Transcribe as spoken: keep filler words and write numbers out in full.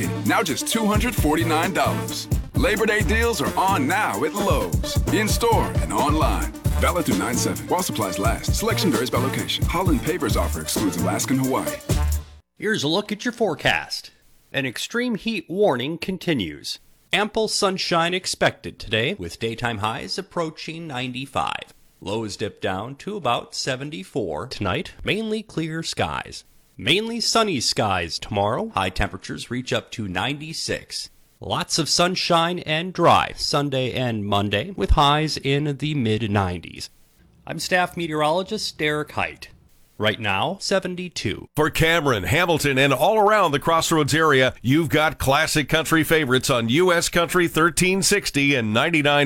Now just two hundred forty-nine dollars. Labor Day deals are on now at Lowe's. In-store and online. Valid through nine seven. While supplies last. Selection varies by location. Holland Paper's offer excludes Alaska and Hawaii. Here's a look at your forecast. An extreme heat warning continues. Ample sunshine expected today, with daytime highs approaching ninety-five. Lows dip down to about seventy-four. Tonight, mainly clear skies. Mainly sunny skies tomorrow. High temperatures reach up to ninety-six. Lots of sunshine and dry Sunday and Monday, with highs in the mid nineties. I'm staff meteorologist Derek Height. Right now, seventy-two. For Cameron, Hamilton, and all around the Crossroads area, you've got classic country favorites on U S Country thirteen sixty and ninety-nine.